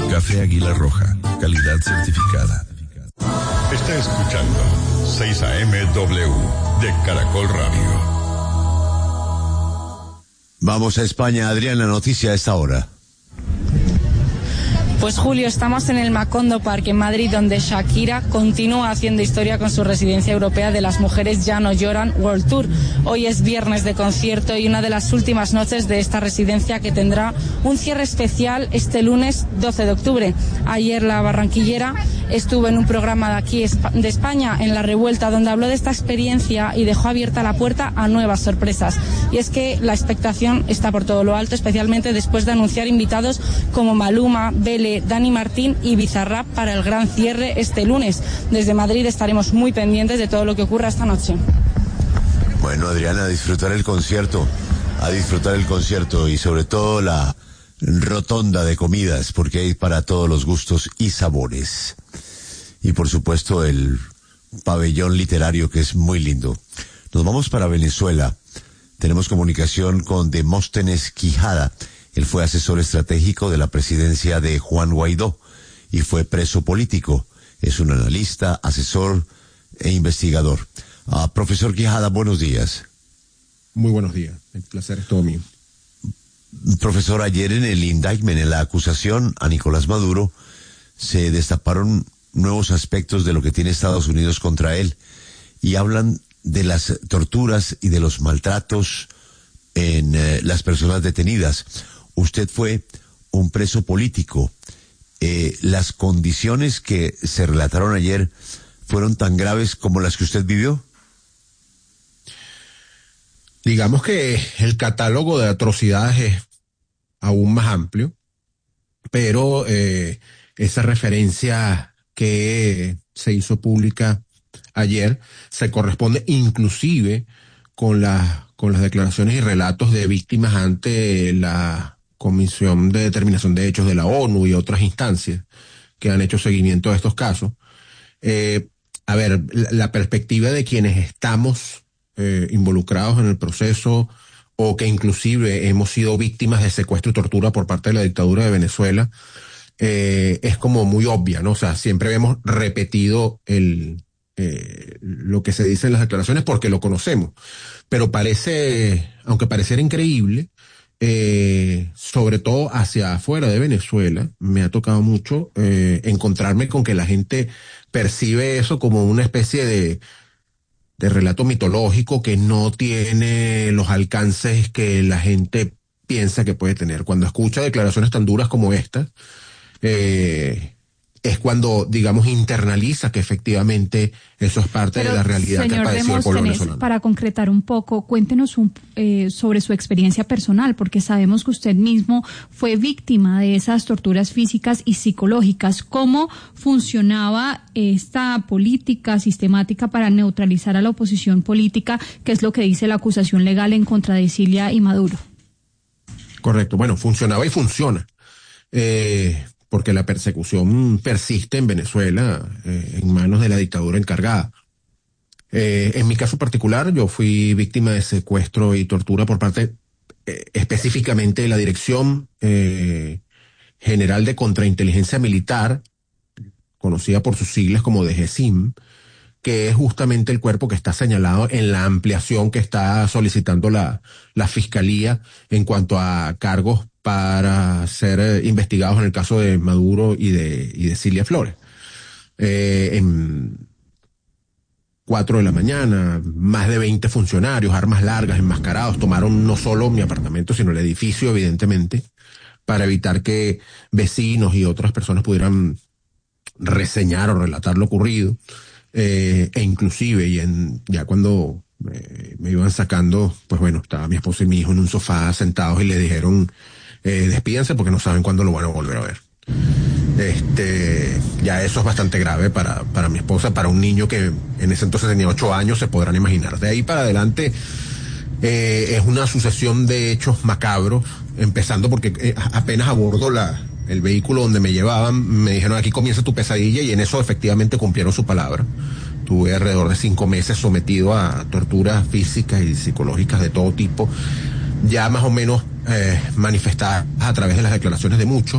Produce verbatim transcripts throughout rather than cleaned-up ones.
Café Águila Roja, calidad certificada. Está escuchando seis A M W de Caracol Radio. Vamos a España, Adrián, la noticia a esta hora. Pues Julio, estamos en el Macondo Park en Madrid, donde Shakira continúa haciendo historia con su residencia europea de Las Mujeres Ya No Lloran World Tour. Hoy es viernes de concierto y una de las últimas noches de esta residencia, que tendrá un cierre especial este lunes doce de octubre. Ayer la barranquillera estuvo en un programa de aquí de España, en La Revuelta, donde habló de esta experiencia y dejó abierta la puerta a nuevas sorpresas. Y es que la expectación está por todo lo alto, especialmente después de anunciar invitados como Maluma, Bele, Dani Martín y Bizarrap para el gran cierre este lunes. Desde Madrid estaremos muy pendientes de todo lo que ocurra esta noche. Bueno, Adriana, a disfrutar el concierto, a disfrutar el concierto y sobre todo la rotonda de comidas, porque hay para todos los gustos y sabores. Y por supuesto el pabellón literario, que es muy lindo. Nos vamos para Venezuela. Tenemos comunicación con Demóstenes Quijada. Él fue asesor estratégico de la presidencia de Juan Guaidó y fue preso político. Es un analista, asesor e investigador. Uh, profesor Quijada, buenos días. Muy buenos días. El placer es todo mío. Profesor, ayer en el indictment, en la acusación a Nicolás Maduro, se destaparon nuevos aspectos de lo que tiene Estados Unidos contra él y hablan de las torturas y de los maltratos en eh, las personas detenidas. Usted fue un preso político. Eh, ¿Las condiciones que se relataron ayer fueron tan graves como las que usted vivió? Digamos que el catálogo de atrocidades es aún más amplio, pero eh, esa referencia que se hizo pública ayer se corresponde inclusive con, la, con las declaraciones y relatos de víctimas ante la Comisión de Determinación de Hechos de la ONU y otras instancias que han hecho seguimiento a estos casos. Eh, a ver, la, la perspectiva de quienes estamos eh, involucrados en el proceso o que inclusive hemos sido víctimas de secuestro y tortura por parte de la dictadura de Venezuela, eh, es como muy obvia, ¿no? O sea, siempre hemos repetido el, eh, lo que se dice en las declaraciones porque lo conocemos. Pero parece, aunque pareciera increíble, Eh, sobre todo hacia afuera de Venezuela, me ha tocado mucho eh, encontrarme con que la gente percibe eso como una especie de, de relato mitológico que no tiene los alcances que la gente piensa que puede tener. Cuando escucha declaraciones tan duras como estas, eh, es cuando, digamos, internaliza que efectivamente eso es parte Pero, de la realidad que padeció el pueblo venezolano. Para concretar un poco, cuéntenos un, eh, sobre su experiencia personal, porque sabemos que usted mismo fue víctima de esas torturas físicas y psicológicas. ¿Cómo funcionaba esta política sistemática para neutralizar a la oposición política, que es lo que dice la acusación legal en contra de Cilia y Maduro? Correcto. Bueno, funcionaba y funciona. Eh... porque la persecución persiste en Venezuela eh, en manos de la dictadura encargada. Eh, en mi caso particular, yo fui víctima de secuestro y tortura por parte eh, específicamente de la Dirección eh, General de Contrainteligencia Militar, conocida por sus siglas como D G S I M, que es justamente el cuerpo que está señalado en la ampliación que está solicitando la, la Fiscalía en cuanto a cargos para ser eh, investigados en el caso de Maduro y de, y de Cilia Flores. Eh, en cuatro de la mañana, más de veinte funcionarios, armas largas, enmascarados, tomaron no solo mi apartamento, sino el edificio, evidentemente, para evitar que vecinos y otras personas pudieran reseñar o relatar lo ocurrido. Eh, e inclusive, y en, ya cuando eh, me iban sacando, pues bueno, estaba mi esposa y mi hijo en un sofá sentados y le dijeron, eh, despídense porque no saben cuándo lo van a volver a ver. Este, ya eso es bastante grave para, para mi esposa, para un niño que en ese entonces tenía ocho años, se podrán imaginar. De ahí para adelante eh, es una sucesión de hechos macabros, empezando porque eh, apenas abordo la, el vehículo donde me llevaban, me dijeron, aquí comienza tu pesadilla, y en eso efectivamente cumplieron su palabra. Tuve alrededor de cinco meses sometido a torturas físicas y psicológicas de todo tipo, ya más o menos eh, manifestadas a través de las declaraciones de muchos,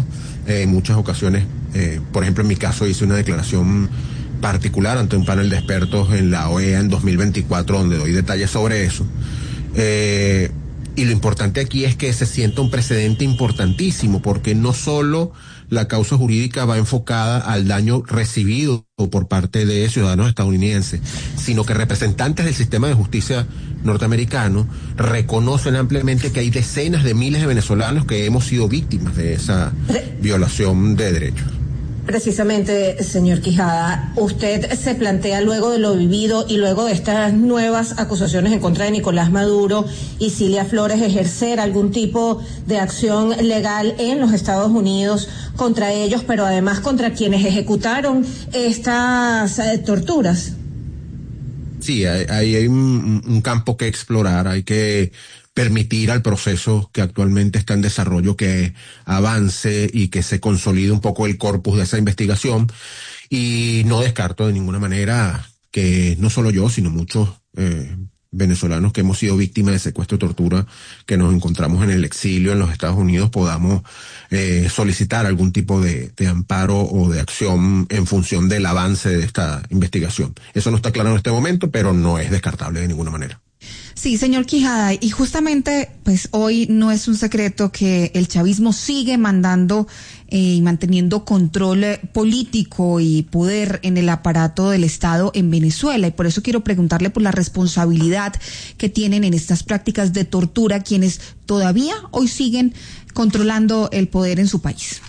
eh, en muchas ocasiones, eh, por ejemplo, en mi caso hice una declaración particular ante un panel de expertos en la O E A en dos mil veinticuatro, donde doy detalles sobre eso. Eh, y lo importante aquí es que se sienta un precedente importantísimo, porque no solo la causa jurídica va enfocada al daño recibido por parte de ciudadanos estadounidenses, sino que representantes del sistema de justicia norteamericano reconocen ampliamente que hay decenas de miles de venezolanos que hemos sido víctimas de esa violación de derechos. Precisamente, señor Quijada, usted se plantea luego de lo vivido y luego de estas nuevas acusaciones en contra de Nicolás Maduro y Cilia Flores ejercer algún tipo de acción legal en los Estados Unidos contra ellos, pero además contra quienes ejecutaron estas eh, torturas. Sí, hay, hay un, un campo que explorar, hay que permitir al proceso que actualmente está en desarrollo que avance y que se consolide un poco el corpus de esa investigación, y no descarto de ninguna manera que no solo yo, sino muchos eh, venezolanos que hemos sido víctimas de secuestro y tortura, que nos encontramos en el exilio en los Estados Unidos, podamos eh, solicitar algún tipo de, de amparo o de acción en función del avance de esta investigación. Eso no está claro en este momento, pero no es descartable de ninguna manera. Sí, señor Quijada, y justamente pues hoy no es un secreto que el chavismo sigue mandando eh, y manteniendo control eh, político y poder en el aparato del Estado en Venezuela, y por eso quiero preguntarle por la responsabilidad que tienen en estas prácticas de tortura quienes todavía hoy siguen controlando el poder en su país.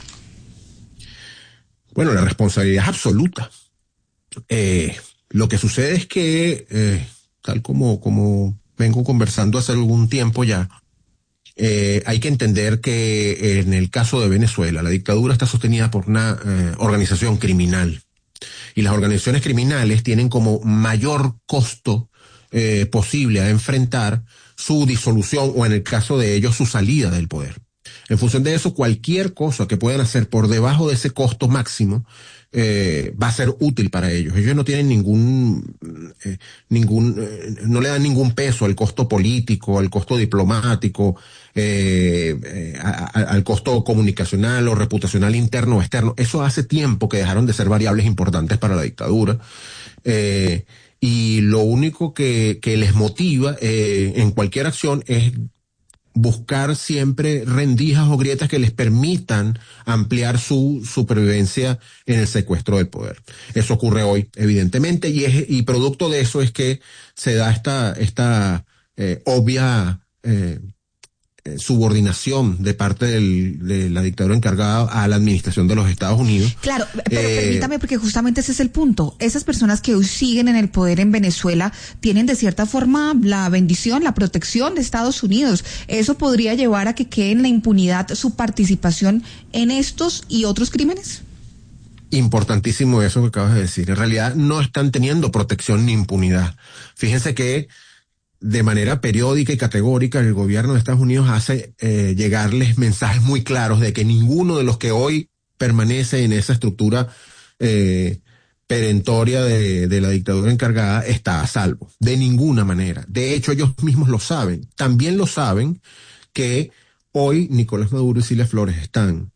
Bueno, la responsabilidad es absoluta. Eh, lo que sucede es que, eh, tal como, como vengo conversando hace algún tiempo ya, eh, hay que entender que en el caso de Venezuela, la dictadura está sostenida por una eh, organización criminal. Y las organizaciones criminales tienen como mayor costo eh, posible a enfrentar su disolución, o en el caso de ellos, su salida del poder. En función de eso, cualquier cosa que puedan hacer por debajo de ese costo máximo eh, va a ser útil para ellos. Ellos no tienen ningún, eh, ningún, eh, no le dan ningún peso al costo político, al costo diplomático, eh, eh, a, a, al costo comunicacional o reputacional interno o externo. Eso hace tiempo que dejaron de ser variables importantes para la dictadura. Eh, y lo único que, que les motiva eh, en cualquier acción es buscar siempre rendijas o grietas que les permitan ampliar su supervivencia en el secuestro del poder. Eso ocurre hoy, evidentemente, y es, y producto de eso es que se da esta, esta eh, obvia eh, eh, subordinación de parte del, de la dictadura encargada a la administración de los Estados Unidos. Claro, pero eh, permítame, porque justamente ese es el punto. Esas personas que hoy siguen en el poder en Venezuela tienen de cierta forma la bendición, la protección de Estados Unidos. ¿Eso podría llevar a que quede en la impunidad su participación en estos y otros crímenes? Importantísimo eso que acabas de decir. En realidad no están teniendo protección ni impunidad. Fíjense que de manera periódica y categórica el gobierno de Estados Unidos hace eh, llegarles mensajes muy claros de que ninguno de los que hoy permanece en esa estructura eh, perentoria de, de la dictadura encargada está a salvo, de ninguna manera. De hecho, ellos mismos lo saben. También lo saben que hoy Nicolás Maduro y Cilia Flores están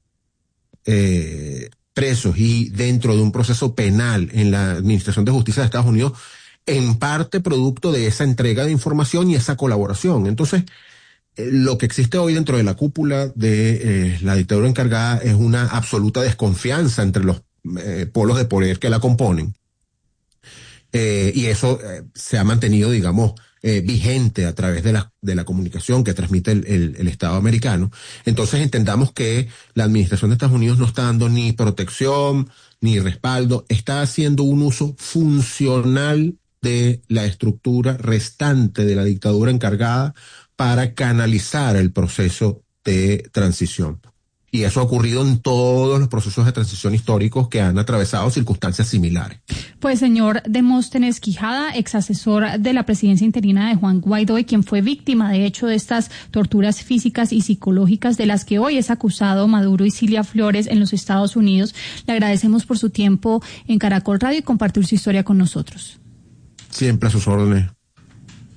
eh, presos y dentro de un proceso penal en la Administración de Justicia de Estados Unidos, en parte producto de esa entrega de información y esa colaboración. Entonces, eh, lo que existe hoy dentro de la cúpula de eh, la dictadura encargada es una absoluta desconfianza entre los eh, polos de poder que la componen. Eh, y eso eh, se ha mantenido, digamos, eh, vigente a través de la, de la comunicación que transmite el, el, el Estado americano. Entonces entendamos que la administración de Estados Unidos no está dando ni protección, ni respaldo, está haciendo un uso funcional de la estructura restante de la dictadura encargada para canalizar el proceso de transición. Y eso ha ocurrido en todos los procesos de transición históricos que han atravesado circunstancias similares. Pues señor Demóstenes Quijada, ex asesor de la presidencia interina de Juan Guaidó, y quien fue víctima de hecho de estas torturas físicas y psicológicas de las que hoy es acusado Maduro y Cilia Flores en los Estados Unidos, le agradecemos por su tiempo en Caracol Radio y compartir su historia con nosotros. Siempre a sus órdenes.